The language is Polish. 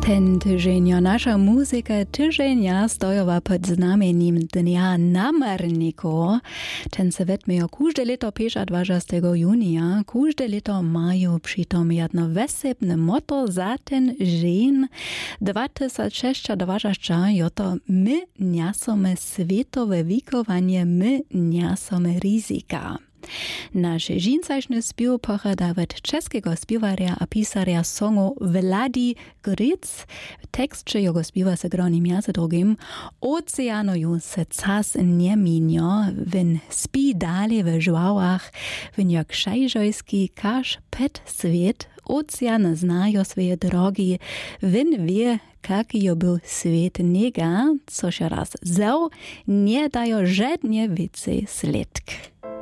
Ten tydzień nasza muzyka tydzienia stojowa pod znamieniem Dnia Namarników. Ten se wetmiejo każde leto 25. junia. Każde leto mają przytom jedno wesebne motto za ten dzień. 2026 je to my niasome światowe wikowanie, my niasome rizika. Nasz dżinsajszny śpiew pochada od czeskiego śpiewarja a pisarja songu Vladi Gric. W tekście jego śpiewa se groni między drugim oceanuju se czas nie minio, win spi dalej w żłałach, win jak szajżojski każ pet świat, oceany znają swoje drogi, win wie, kaki był świat niega, což raz zał, nie dają żadnie więcej sledk.